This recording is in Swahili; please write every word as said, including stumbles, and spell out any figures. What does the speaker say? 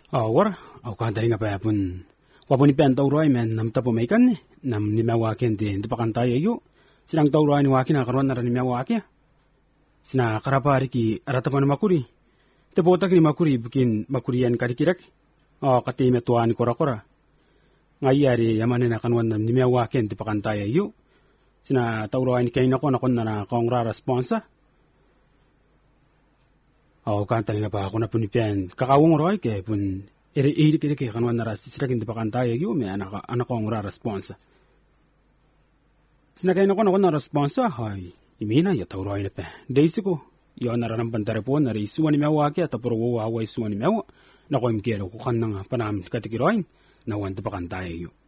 Awar, au ka dalinga pa pun. Wapun ipen taurai men nam tapo meikan ni, nam ni mawaken di di pakantai ayu. Sinang taurai ni wakin akaron na ni mawakia. Sina karapari ki aratapan makuri. Tepotak ni makuri bikin makurian karikirak. Oh kati metua ni kora-kora. Ngayari yamane na kanwan nam ni mawaken di pakantai ayu. Sina taurai ni kain ako nakon na kongra responsa. Oh kan talinga pa ako na pun ipen kakawong roy ke pun iri iri kiri ke kanwan na rasisrak hindi pakantaya yu me anak anak ko ngra responsa. Sinakay na ko na ko na responsa hay imina ya tauroy na pa. Daisy ko yo naranam pantare po na risuan ni mewa kya tapuro wa wa isuan ni mewa na ko imkero ko kan nang panam katikiroin na wan pakantaya yu.